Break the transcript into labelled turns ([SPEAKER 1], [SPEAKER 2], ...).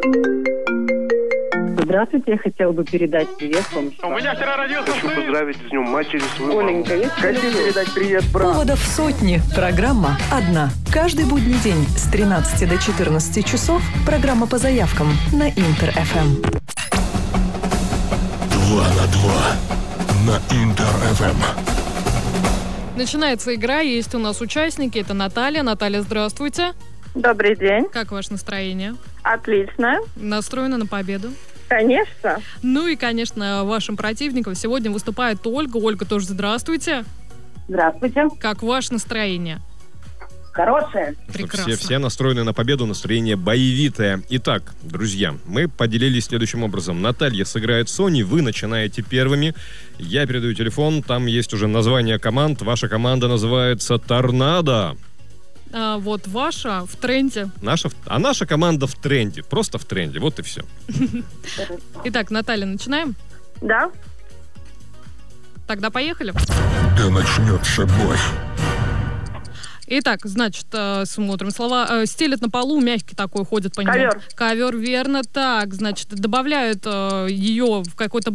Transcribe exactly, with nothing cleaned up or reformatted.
[SPEAKER 1] Здравствуйте, я хотела бы передать привет вам.
[SPEAKER 2] У меня вчера родился
[SPEAKER 3] Хочу
[SPEAKER 2] сын.
[SPEAKER 3] поздравить с днем матери своего.
[SPEAKER 1] Оленька, я тебя
[SPEAKER 3] Хочу
[SPEAKER 1] люблю.
[SPEAKER 3] передать привет брату.
[SPEAKER 4] Поводов сотни. Программа одна. Каждый будний день с тринадцати до четырнадцати часов. Программа по заявкам на Интер-эф эм.
[SPEAKER 5] Два на два на Интер-эф эм.
[SPEAKER 6] Начинается игра, есть у нас участники. Это Наталья. Наталья, здравствуйте.
[SPEAKER 7] Добрый день.
[SPEAKER 6] Как ваше настроение?
[SPEAKER 7] Отлично.
[SPEAKER 6] Настроена на победу?
[SPEAKER 7] Конечно.
[SPEAKER 6] Ну и, конечно, вашим противником сегодня выступает Ольга. Ольга, тоже здравствуйте.
[SPEAKER 1] Здравствуйте.
[SPEAKER 6] Как ваше настроение?
[SPEAKER 1] Хорошая.
[SPEAKER 6] Прекрасно.
[SPEAKER 8] Все, все настроены на победу, настроение боевитое. Итак, друзья, мы поделились следующим образом. Наталья сыграет Сони, вы начинаете первыми. Я передаю телефон, там есть уже название команд. Ваша команда называется «Торнадо».
[SPEAKER 6] А вот ваша в тренде.
[SPEAKER 8] Наша, а наша команда в тренде. Просто в тренде. Вот и все.
[SPEAKER 6] Итак, Наталья, начинаем?
[SPEAKER 7] Да.
[SPEAKER 6] Тогда поехали.
[SPEAKER 5] Да начнется бой.
[SPEAKER 6] Итак, значит, э, смотрим. Слова э, стелят на полу, мягкий такой, ходит по нему.
[SPEAKER 7] Ковер.
[SPEAKER 6] Ковер, верно. Так, значит, добавляют э, ее в какой-то